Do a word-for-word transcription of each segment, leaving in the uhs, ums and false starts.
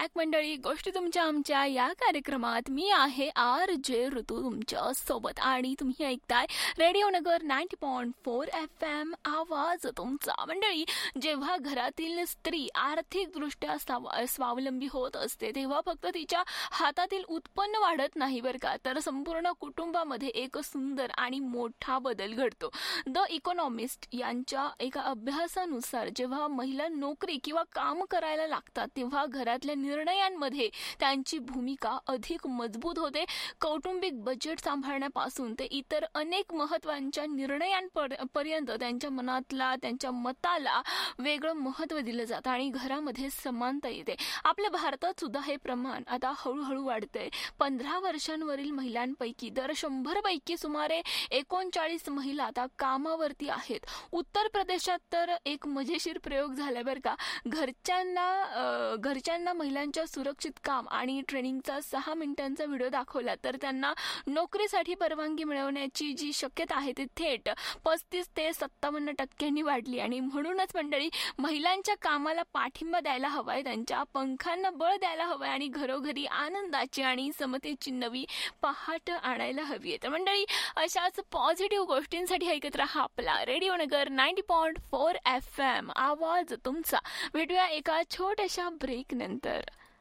Back मंडळी. गोष्टी तुमच्या आमच्या या कार्यक्रमात मी आहे आर जे ऋतू तुमच्या सोबत आणि तुम्ही ऐकताय रेडिओ नगर ninety point four F M, आवाज तुमचा. मंडळी, जेव्हा घरातील स्त्री आर्थिकदृष्ट्या स्वावलंबी होत असते तेव्हा फक्त तिच्या हातातील उत्पन्न वाढत नाही बरं का, तर संपूर्ण कुटुंबामध्ये एक सुंदर आणि मोठा बदल घडतो. द इकॉनॉमिस्ट यांच्या एका अभ्यासानुसार जेव्हा महिला नोकरी किंवा काम करायला लागतात तेव्हा घरातल्या निर्णयांमध्ये त्यांची भूमिका अधिक मजबूत होते. कौटुंबिक बजेट सांभाळण्यापासून ते इतर अनेक महत्त्वाच्या निर्णयांपर्यंत त्यांच्या मनातला त्यांच्या मताला वेगळं महत्त्व दिलं जातं आणि घरामध्ये समानता येते. आपल्या भारतात सुद्धा हे प्रमाण आता हळूहळू वाढतंय. पंधरा वर्षांवरील महिलांपैकी दर शंभर पैकी सुमारे एकोणचाळीस महिला आता कामावरती आहेत. उत्तर प्रदेशात तर एक मजेशीर प्रयोग झाला बरं का. घरच्यांना घरच्यांना महिलांच्या सुरक्षित काम आणि ट्रेनिंगचा सहा मिनिटांचा व्हिडिओ दाखवला तर त्यांना नोकरीसाठी परवानगी मिळवण्याची जी शक्यता आहे ती थेट पस्तीस ते सत्तावन्न टक्क्यांनी वाढली. आणि म्हणूनच मंडळी, महिलांच्या कामाला पाठिंबा द्यायला हवाय, त्यांच्या पंखांना बळ द्यायला हवंय आणि घरोघरी आनंदाची आणि समतेची नवी पहाट आणायला हवी आहे. तर मंडळी, अशाच पॉझिटिव्ह गोष्टींसाठी ऐकत राहा आपला रेडिओ नगर ninety point four F M, आवाज तुमचा. भेटूया एका छोट्याशा ब्रेक नंतर.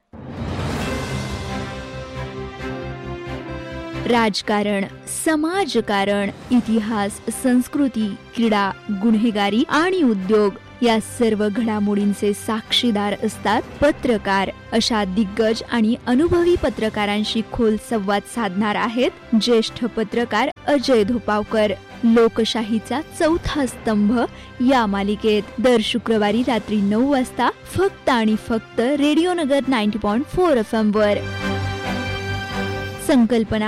राजकारण, समाजकारण, इतिहास, संस्कृती, क्रीडा, गुन्हेगारी आणि उद्योग या सर्व घडामोडींचे साक्षीदार असतात पत्रकार. अशा दिग्गज आणि अनुभवी पत्रकारांशी खोल संवाद साधणार आहेत ज्येष्ठ पत्रकार अजय धोपावकर. लोकशाहीचा चौथा स्तंभ या मालिकेत दर शुक्रवारी रात्री नऊ वाजता फक्त आणि फक्त रेडिओ नगर ninety point four F M वर. संकल्पना